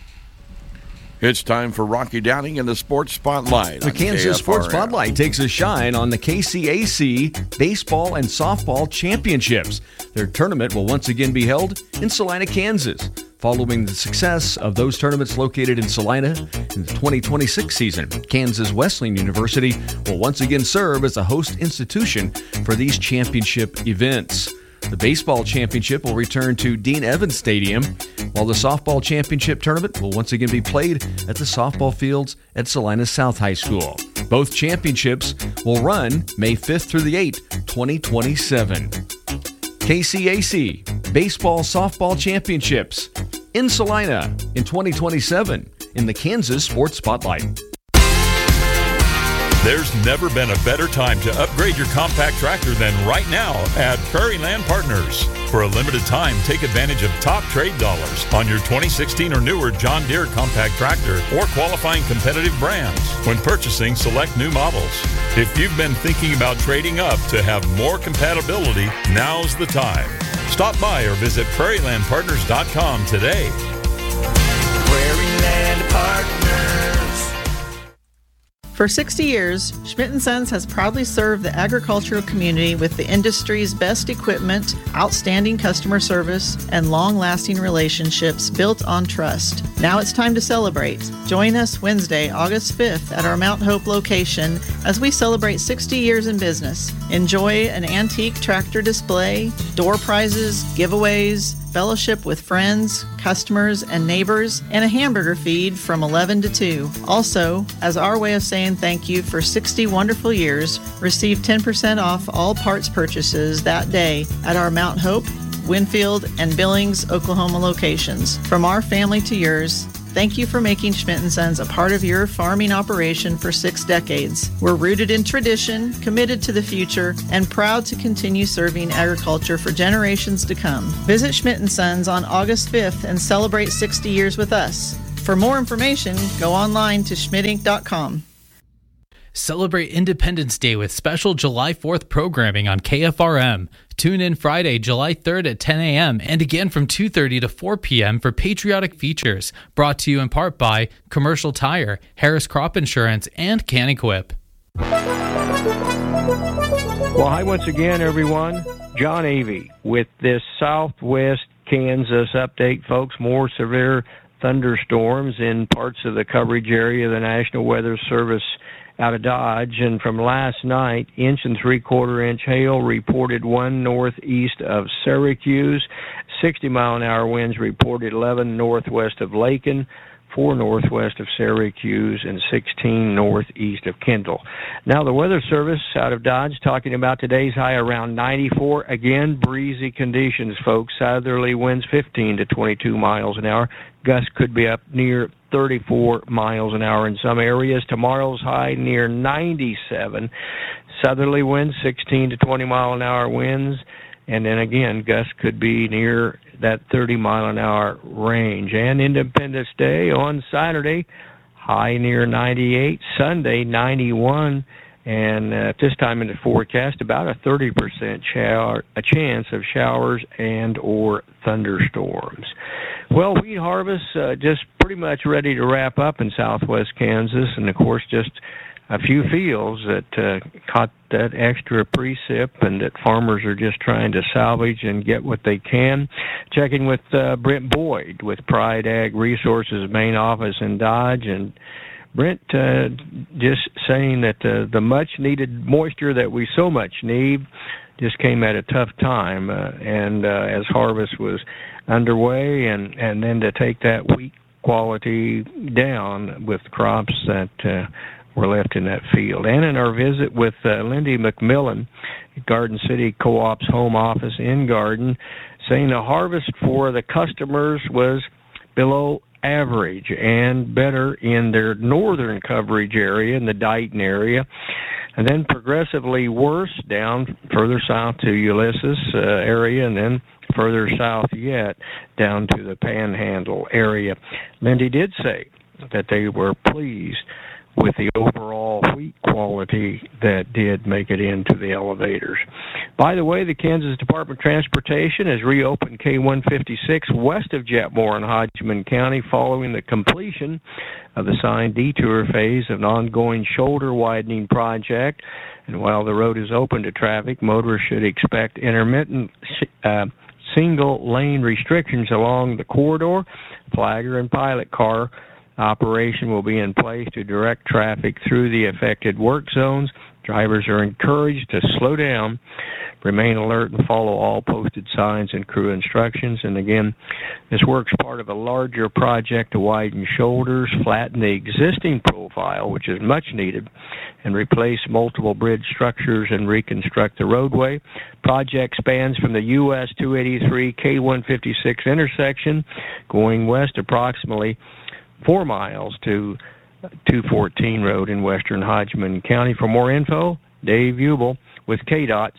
Speaker 6: It's time for Rocky Downing in the Sports Spotlight.
Speaker 13: The Kansas Sports Spotlight takes a shine on the KCAC Baseball and Softball Championships. Their tournament will once again be held in Salina, Kansas. Following the success of those tournaments located in Salina in the 2026 season, Kansas Wesleyan University will once again serve as a host institution for these championship events. The baseball championship will return to Dean Evans Stadium, while the softball championship tournament will once again be played at the softball fields at Salina South High School. Both championships will run May 5th through the 8th, 2027. KCAC Baseball Softball Championships in Salina in 2027 in the Kansas Sports Spotlight.
Speaker 12: There's never been a better time to upgrade your compact tractor than right now at Prairie Land Partners. For a limited time, take advantage of top trade dollars on your 2016 or newer John Deere compact tractor or qualifying competitive brands when purchasing select new models. If you've been thinking about trading up to have more compatibility, now's the time. Stop by or visit prairielandpartners.com today.
Speaker 7: Prairie Land Partners.
Speaker 8: For 60 years, Schmidt & Sons has proudly served the agricultural community with the industry's best equipment, outstanding customer service, and long-lasting relationships built on trust. Now it's time to celebrate. Join us Wednesday, August 5th at our Mount Hope location as we celebrate 60 years in business. Enjoy an antique tractor display, door prizes, giveaways, fellowship with friends, customers, and neighbors, and a hamburger feed from 11 to 2. Also, as our way of saying thank you for 60 wonderful years, receive 10% off all parts purchases that day at our Mount Hope, Winfield, and Billings, Oklahoma locations. From our family to yours, thank you for making Schmidt & Sons a part of your farming operation for 6 decades. We're rooted in tradition, committed to the future, and proud to continue serving agriculture for generations to come. Visit Schmidt & Sons on August 5th and celebrate 60 years with us. For more information, go online to schmidtinc.com.
Speaker 10: Celebrate Independence Day with special July 4th programming on KFRM. Tune in Friday, July 3rd at 10 a.m. and again from 2:30 to 4 p.m. for patriotic features, brought to you in part by Commercial Tire, Harris Crop Insurance, and Can-Equip.
Speaker 11: Well, hi once again, everyone. John Avey with this Southwest Kansas update, folks. More severe thunderstorms in parts of the coverage area of the National Weather Service out of Dodge, and from last night, 1 3/4 hail reported 1 northeast of Syracuse, 60-mile-an-hour winds reported 11 northwest of Lakin, 4 northwest of Syracuse, and 16 northeast of Kendall. Now, the Weather Service out of Dodge talking about today's high around 94. Again, breezy conditions, folks. Southerly winds 15 to 22 miles an hour. Gusts could be up near 34 miles an hour in some areas. Tomorrow's high near 97. Southerly winds 16 to 20 mile an hour winds. And then again, gusts could be near that 30 mile an hour range. And Independence Day on Saturday, high near 98. Sunday, 91. And at this time in the forecast, about a 30% chance of showers and or thunderstorms. Well, wheat harvest just pretty much ready to wrap up in southwest Kansas, and of course just a few fields that caught that extra precip and that farmers are just trying to salvage and get what they can. Checking with Brent Boyd with Pride Ag Resources main office in Dodge, and Brent just saying that the much-needed moisture that we so much need just came at a tough time, and as harvest was underway, and then to take that wheat quality down with crops that were left in that field. And in our visit with Lindy McMillan, Garden City Co-op's home office in Garden, saying the harvest for the customers was below average and better in their northern coverage area, in the Dighton area, and then progressively worse down further south to Ulysses area, and then further south yet down to the Panhandle area. Lindy did say that they were pleased with the overall wheat quality that did make it into the elevators. By the way, the Kansas Department of Transportation has reopened K-156 west of Jetmore in Hodgman County following the completion of the signed detour phase of an ongoing shoulder widening project. And while the road is open to traffic, motorists should expect intermittent single-lane restrictions along the corridor. Flagger and pilot car operation will be in place to direct traffic through the affected work zones. Drivers are encouraged to slow down, remain alert, and follow all posted signs and crew instructions. And again, this work's part of a larger project to widen shoulders, flatten the existing profile, which is much needed, and replace multiple bridge structures and reconstruct the roadway. Project spans from the US 283 K-156 intersection, going west approximately 4 miles to 214 Road in western Hodgman County. For more info, Dave Ubel with KDOT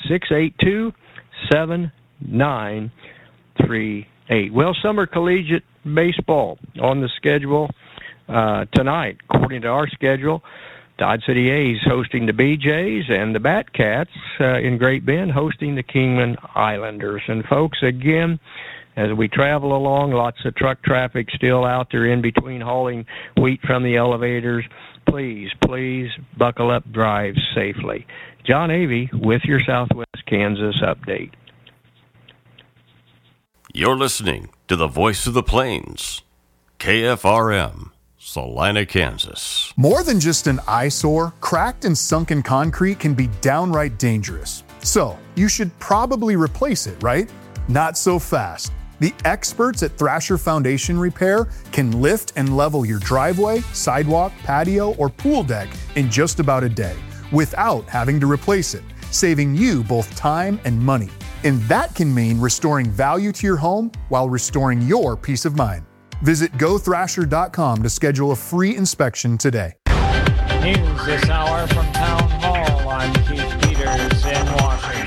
Speaker 11: 682-7938. Well, summer collegiate baseball on the schedule tonight. According to our schedule, Dodge City A's hosting the BJs and the Batcats in Great Bend hosting the Kingman Islanders. And folks, again, as we travel along, lots of truck traffic still out there in between hauling wheat from the elevators. Please, please buckle up, drive safely. John Avey with your Southwest Kansas update.
Speaker 15: You're listening to the Voice of the Plains, KFRM, Salina, Kansas.
Speaker 16: More than just an eyesore, cracked and sunken concrete can be downright dangerous. So, you should probably replace it, right? Not so fast. The experts at Thrasher Foundation Repair can lift and level your driveway, sidewalk, patio, or pool deck in just about a day without having to replace it, saving you both time and money. And that can mean restoring value to your home while restoring your peace of mind. Visit GoThrasher.com to schedule a free inspection today.
Speaker 9: News this hour from Town Hall. I'm Keith Peters in Washington.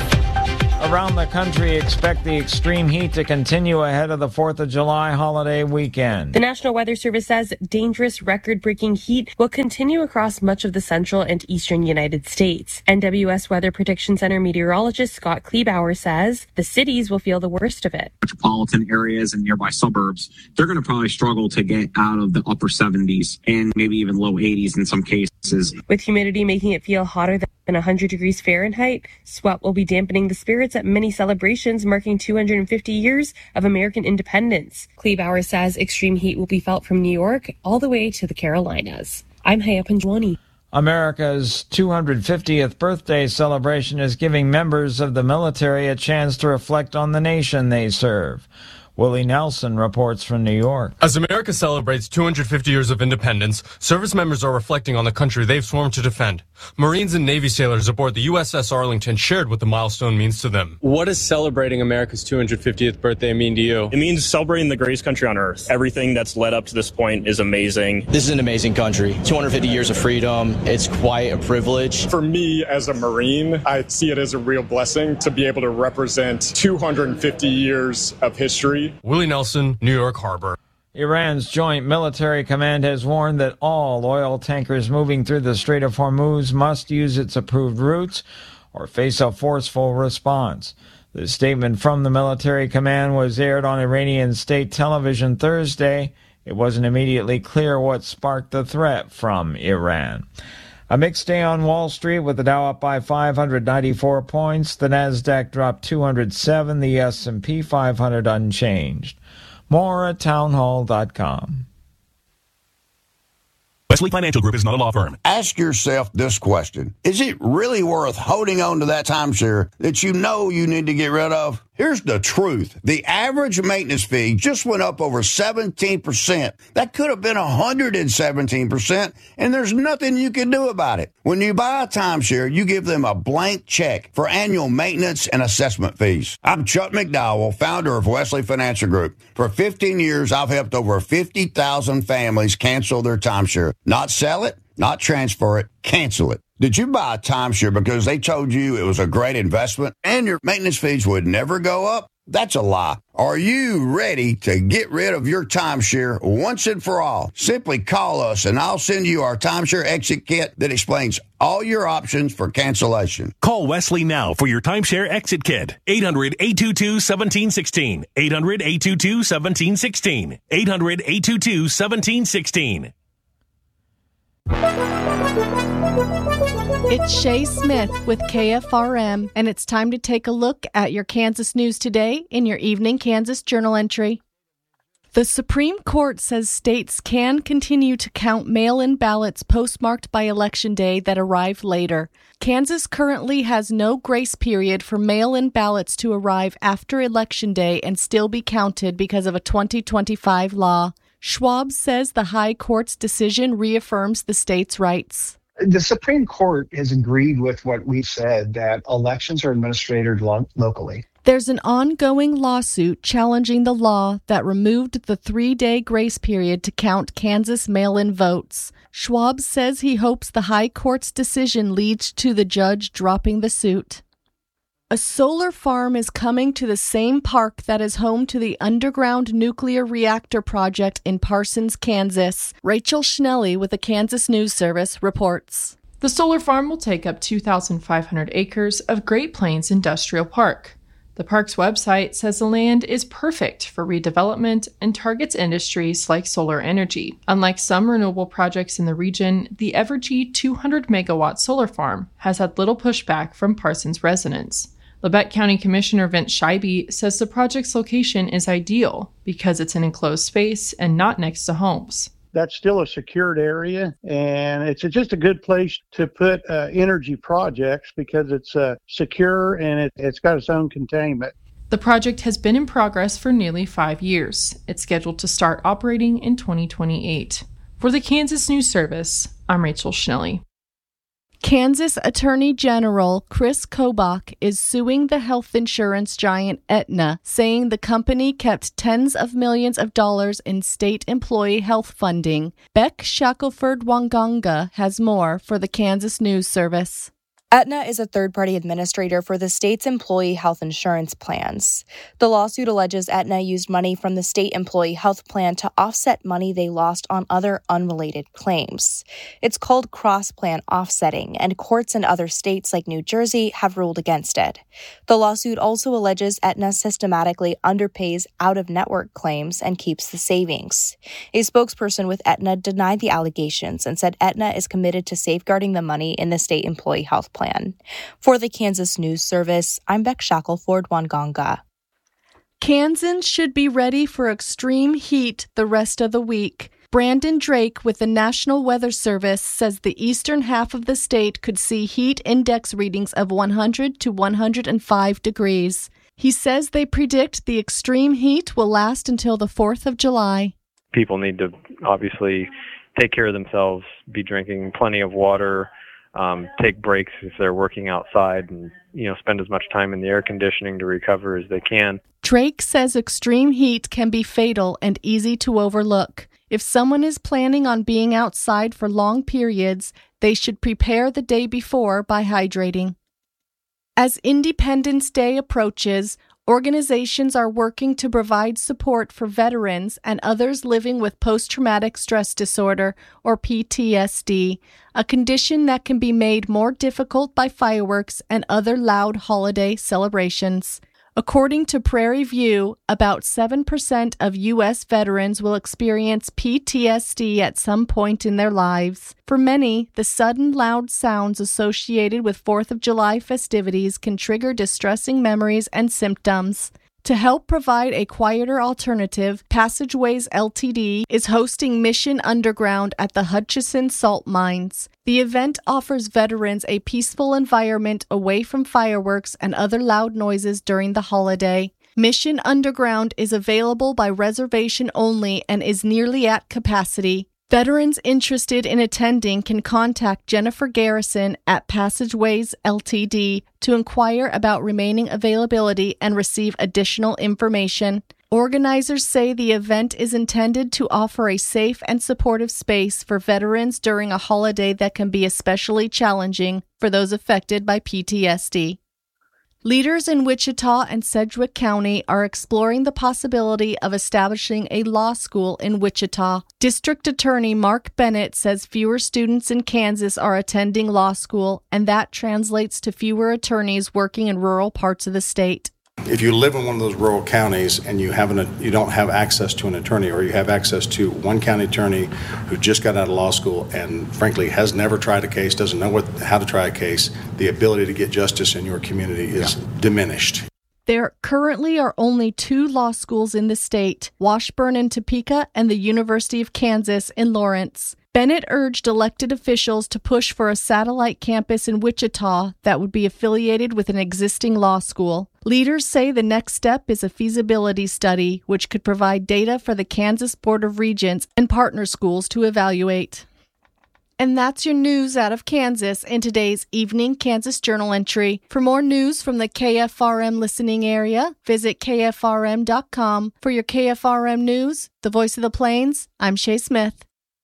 Speaker 9: Around the country, expect the extreme heat to continue ahead of the 4th of July holiday weekend.
Speaker 17: The National Weather Service says dangerous record-breaking heat will continue across much of the central and eastern United States. NWS Weather Prediction Center meteorologist Scott Kleebauer says the cities will feel the worst of it.
Speaker 19: Metropolitan areas and nearby suburbs, they're going to probably struggle to get out of the upper 70s and maybe even low 80s in some cases.
Speaker 17: With humidity making it feel hotter than 100 degrees Fahrenheit, sweat will be dampening the spirits at many celebrations marking 250 years of American independence. Kleebauer says extreme heat will be felt from New York all the way to the Carolinas. I'm Haya Panjwani.
Speaker 9: America's 250th birthday celebration is giving members of the military a chance to reflect on the nation they serve. Willie Nelson reports from New York.
Speaker 20: As America celebrates 250 years of independence, service members are reflecting on the country they've sworn to defend. Marines and Navy sailors aboard the USS Arlington shared what the milestone means to them.
Speaker 21: What does celebrating America's 250th birthday mean to you?
Speaker 26: It means celebrating the greatest country on earth. Everything that's led up to this point is amazing.
Speaker 27: This is an amazing country. 250 years of freedom. It's quite a privilege.
Speaker 28: For me as a Marine, I see it as a real blessing to be able to represent 250 years of history.
Speaker 20: Willie Nelson, New York Harbor.
Speaker 9: Iran's Joint Military Command has warned that all oil tankers moving through the Strait of Hormuz must use its approved routes or face a forceful response. The statement from the military command was aired on Iranian state television Thursday. It wasn't immediately clear what sparked the threat from Iran. A mixed day on Wall Street with the Dow up by 594 points. The Nasdaq dropped 207. The S&P 500 unchanged. More at townhall.com.
Speaker 29: Wesley Financial Group is not a law firm.
Speaker 30: Ask yourself this question. Is it really worth holding on to that timeshare that you know you need to get rid of? Here's the truth. The average maintenance fee just went up over 17%. That could have been 117%, and there's nothing you can do about it. When you buy a timeshare, you give them a blank check for annual maintenance and assessment fees. I'm Chuck McDowell, founder of Wesley Financial Group. For 15 years, I've helped over 50,000 families cancel their timeshare. Not sell it, not transfer it, cancel it. Did you buy a timeshare because they told you it was a great investment and your maintenance fees would never go up? That's a lie. Are you ready to get rid of your timeshare once and for all? Simply call us and I'll send you our timeshare exit kit that explains all your options for cancellation.
Speaker 29: Call Wesley now for your timeshare exit kit. 800-822-1716. 800-822-1716. 800-822-1716.
Speaker 31: It's Shay Smith with KFRM, and it's time to take a look at your Kansas news today in your Evening Kansas Journal entry. The Supreme Court says states can continue to count mail-in ballots postmarked by Election Day that arrive later. Kansas currently has no grace period for mail-in ballots to arrive after Election Day and still be counted because of a 2025 law. Schwab says the High Court's decision reaffirms the state's rights.
Speaker 32: The Supreme Court has agreed with what we said, that elections are administered locally.
Speaker 31: There's an ongoing lawsuit challenging the law that removed the 3-day grace period to count Kansas mail-in votes. Schwab says he hopes the High Court's decision leads to the judge dropping the suit. A solar farm is coming to the same park that is home to the underground nuclear reactor project in Parsons, Kansas. Rachel Schnelly with the Kansas News Service reports.
Speaker 5: The solar farm will take up 2,500 acres of Great Plains Industrial Park. The park's website says the land is perfect for redevelopment and targets industries like solar energy. Unlike some renewable projects in the region, the Evergy 200-megawatt solar farm has had little pushback from Parsons residents. Labette County Commissioner Vince Scheibe says the project's location is ideal because it's an enclosed space and not next to homes.
Speaker 33: That's still a secured area, and it's just a good place to put energy projects because it's secure and it's got its own containment.
Speaker 1: The project has been in progress for nearly 5 years. It's scheduled to start operating in 2028. For the Kansas News Service, I'm Rachel Schnelly.
Speaker 31: Kansas Attorney General Chris Kobach is suing the health insurance giant Aetna, saying the company kept tens of millions of dollars in state employee health funding. Beck Shackelford-Wanganga has more for the Kansas News Service.
Speaker 2: Aetna is a third-party administrator for the state's employee health insurance plans. The lawsuit alleges Aetna used money from the state employee health plan to offset money they lost on other unrelated claims. It's called cross-plan offsetting, and courts in other states like New Jersey have ruled against it. The lawsuit also alleges Aetna systematically underpays out-of-network claims and keeps the savings. A spokesperson with Aetna denied the allegations and said Aetna is committed to safeguarding the money in the state employee health plan. For the Kansas News Service, I'm Beck Shackelford-Wanganga.
Speaker 31: Kansans should be ready for extreme heat the rest of the week. Brandon Drake with the National Weather Service says the eastern half of the state could see heat index readings of 100 to 105 degrees. He says they predict the extreme heat will last until the 4th of July.
Speaker 3: People need to obviously take care of themselves, be drinking plenty of water, take breaks if they're working outside, and spend as much time in the air conditioning to recover as they can.
Speaker 31: Drake says extreme heat can be fatal and easy to overlook. If someone is planning on being outside for long periods, they should prepare the day before by hydrating. As Independence Day approaches, organizations are working to provide support for veterans and others living with post-traumatic stress disorder, or PTSD, a condition that can be made more difficult by fireworks and other loud holiday celebrations. According to Prairie View, about 7% of U.S. veterans will experience PTSD at some point in their lives. For many, the sudden loud sounds associated with 4th of July festivities can trigger distressing memories and symptoms. To help provide a quieter alternative, Passageways Ltd. is hosting Mission Underground at the Hutchison Salt Mines. The event offers veterans a peaceful environment away from fireworks and other loud noises during the holiday. Mission Underground is available by reservation only and is nearly at capacity. Veterans interested in attending can contact Jennifer Garrison at Passageways Ltd. to inquire about remaining availability and receive additional information. Organizers say the event is intended to offer a safe and supportive space for veterans during a holiday that can be especially challenging for those affected by PTSD. Leaders in Wichita and Sedgwick County are exploring the possibility of establishing a law school in Wichita. District Attorney Mark Bennett says fewer students in Kansas are attending law school, and that translates to fewer attorneys working in rural parts of the state.
Speaker 4: If you live in one of those rural counties and you don't have access to an attorney, or you have access to one county attorney who just got out of law school and frankly has never tried a case, doesn't know how to try a case, the ability to get justice in your community is diminished.
Speaker 31: There currently are only 2 law schools in the state, Washburn in Topeka and the University of Kansas in Lawrence. Bennett urged elected officials to push for a satellite campus in Wichita that would be affiliated with an existing law school. Leaders say the next step is a feasibility study, which could provide data for the Kansas Board of Regents and partner schools to evaluate. And that's your news out of Kansas in today's Evening Kansas Journal entry. For more news from the KFRM listening area, visit KFRM.com. For your KFRM news, the Voice of the Plains, I'm Shay Smith.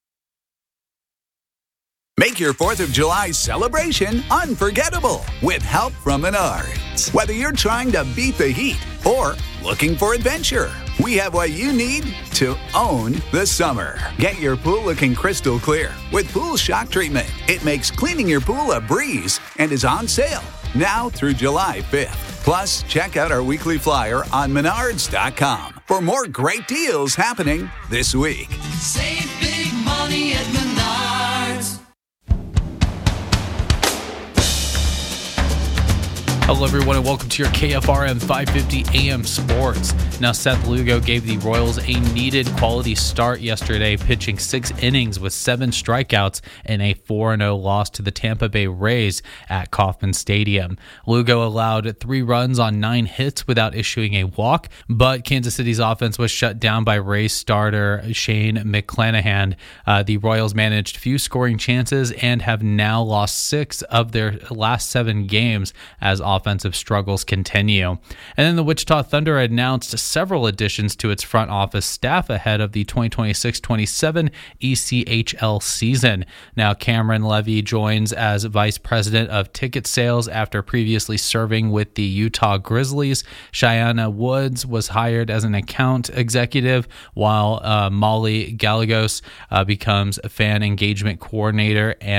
Speaker 6: Make your 4th of July celebration unforgettable with help from Menards. Whether you're trying to beat the heat or looking for adventure, we have what you need to own the summer. Get your pool looking crystal clear with Pool Shock Treatment. It makes cleaning your pool a breeze and is on sale now through July 5th. Plus, check out our weekly flyer on Menards.com for more great deals happening this week.
Speaker 7: Save big money at Menards.
Speaker 8: Hello, everyone, and welcome to your KFRM 550 AM Sports. Now, Seth Lugo gave the Royals a needed quality start yesterday, pitching 6 innings with 7 strikeouts in a 4-0 loss to the Tampa Bay Rays at Kauffman Stadium. Lugo allowed 3 runs on 9 hits without issuing a walk, but Kansas City's offense was shut down by Rays starter Shane McClanahan. The Royals managed few scoring chances and have now lost 6 of their last 7 games as offensive struggles continue. And then the Wichita Thunder announced several additions to its front office staff ahead of the 2026-27 ECHL season. Now, Cameron Levy joins as vice president of ticket sales after previously serving with the Utah Grizzlies. Cheyenne Woods was hired as an account executive, while Molly Gallegos becomes fan engagement coordinator and